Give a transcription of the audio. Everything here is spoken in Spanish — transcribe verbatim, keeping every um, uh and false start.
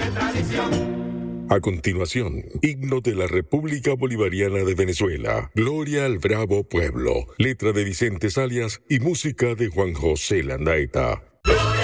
A continuación, himno de la República Bolivariana de Venezuela. Gloria al bravo pueblo. Letra de Vicente Salias y música de Juan José Landaeta. ¡Gloria!